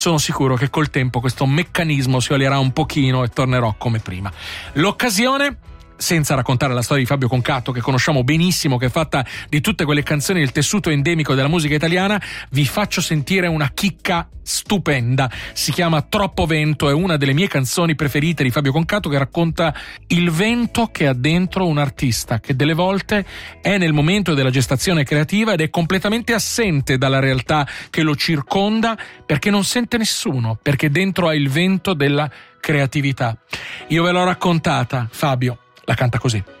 sono sicuro che col tempo questo meccanismo si olierà un pochino e tornerò come prima. L'occasione, senza raccontare la storia di Fabio Concato, che conosciamo benissimo, che è fatta di tutte quelle canzoni del tessuto endemico della musica italiana, vi faccio sentire una chicca stupenda. Si chiama Troppo Vento, è una delle mie canzoni preferite di Fabio Concato, che racconta il vento che ha dentro un artista, che delle volte è nel momento della gestazione creativa ed è completamente assente dalla realtà che lo circonda, perché non sente nessuno, perché dentro ha il vento della creatività. Io ve l'ho raccontata, Fabio la canta così.